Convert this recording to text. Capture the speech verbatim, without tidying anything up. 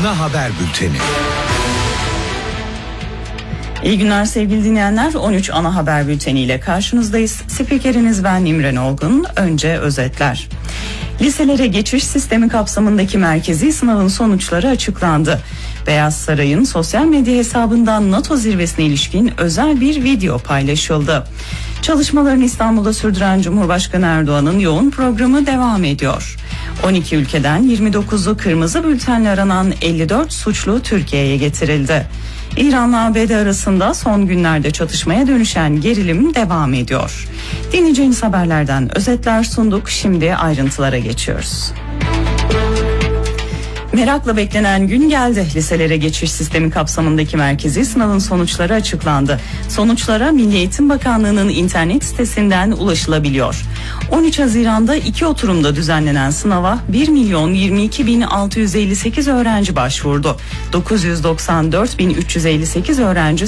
ana haber bülteni. İyi günler sevgili dinleyenler. on üç ana haber bülteniyle karşınızdayız. Spikeriniz ben İmren Olgun. Önce özetler. Liselere geçiş sistemi kapsamındaki merkezi sınavın sonuçları açıklandı. Beyaz Saray'ın sosyal medya hesabından NATO zirvesine ilişkin özel bir video paylaşıldı. Çalışmalarını İstanbul'da sürdüren Cumhurbaşkanı Erdoğan'ın yoğun programı devam ediyor. on iki ülkeden yirmi dokuzu kırmızı bültenle aranan elli dört suçlu Türkiye'ye getirildi. İran'la A B D arasında son günlerde çatışmaya dönüşen gerilim devam ediyor. Dinleyeceğiniz haberlerden özetler sunduk. Şimdi ayrıntılara geçiyoruz. Merakla beklenen gün geldi. Liselere geçiş sistemi kapsamındaki merkezi sınavın sonuçları açıklandı. Sonuçlara Milli Eğitim Bakanlığı'nın internet sitesinden ulaşılabiliyor. on üç Haziran'da iki oturumda düzenlenen sınava bir milyon yirmi iki bin altı yüz elli sekiz öğrenci başvurdu. dokuz yüz doksan dört bin üç yüz elli sekiz öğrenci